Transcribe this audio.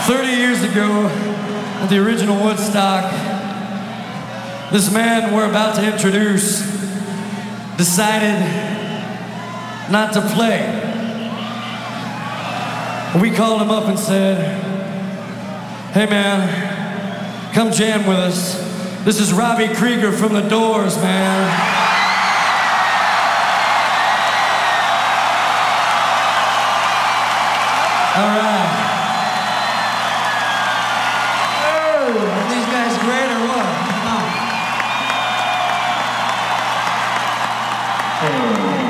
30 years ago, at the original Woodstock, this man we're about to introduce decided not to play. We called him up and said, "Hey man, come jam with us. This is Robbie Krieger from The Doors, man." All right.